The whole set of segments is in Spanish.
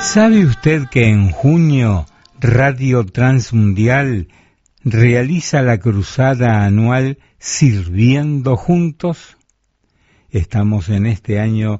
¿Sabe usted que en junio Radio Transmundial realiza la cruzada anual Sirviendo Juntos? Estamos en este año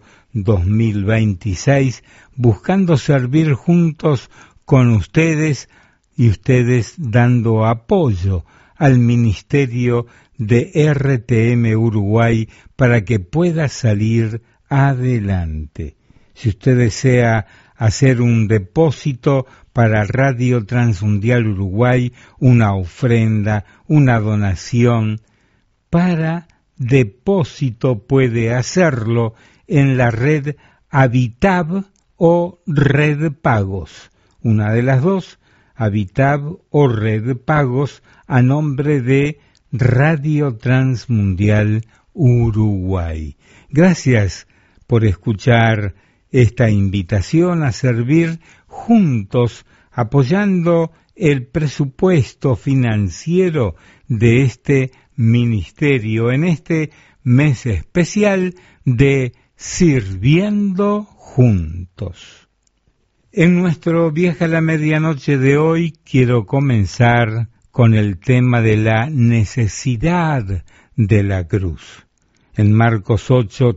2026 buscando servir juntos con ustedes y ustedes dando apoyo al Ministerio de RTM Uruguay para que pueda salir adelante. Si usted desea hacer un depósito para Radio Transmundial Uruguay, una ofrenda, una donación, para depósito puede hacerlo en la red Habitab o Red Pagos, una de las dos, Habitab o Red Pagos, a nombre de Radio Transmundial Uruguay. Gracias por escuchar esta invitación a servir juntos, apoyando el presupuesto financiero de este ministerio en este mes especial de Sirviendo Juntos. En nuestro Viaje a la Medianoche de hoy quiero comenzar con el tema de la necesidad de la cruz. En Marcos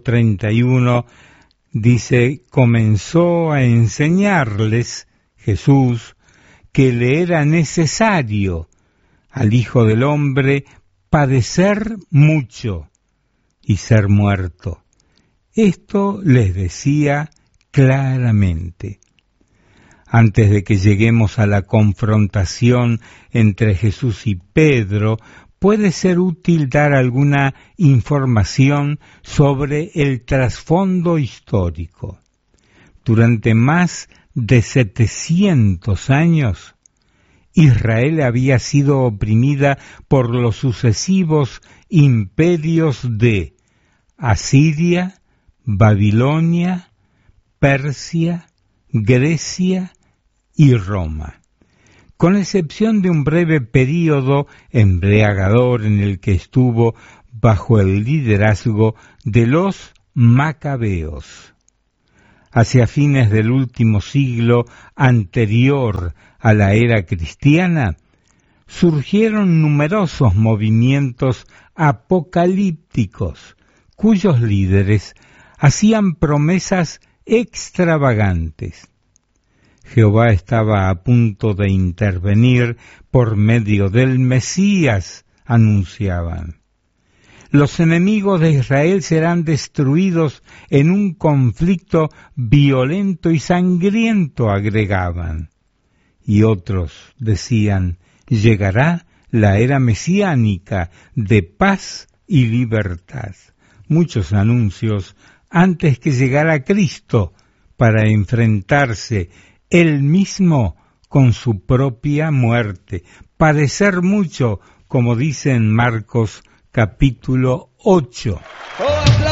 8:31 dice, comenzó a enseñarles Jesús que le era necesario al Hijo del Hombre padecer mucho y ser muerto. Esto les decía claramente. Antes de que lleguemos a la confrontación entre Jesús y Pedro, puede ser útil dar alguna información sobre el trasfondo histórico. Durante más de 700 años, Israel había sido oprimida por los sucesivos imperios de Asiria, Babilonia, Persia, Grecia y Roma, con excepción de un breve período embriagador en el que estuvo bajo el liderazgo de los macabeos. Hacia fines del último siglo anterior a la era cristiana, surgieron numerosos movimientos apocalípticos, cuyos líderes hacían promesas extravagantes. Jehová estaba a punto de intervenir por medio del Mesías, anunciaban. Los enemigos de Israel serán destruidos en un conflicto violento y sangriento, agregaban. Y otros decían, llegará la era mesiánica de paz y libertad. Muchos anuncios antes que llegara Cristo para enfrentarse él mismo con su propia muerte, padecer mucho, como dice en Marcos capítulo 8.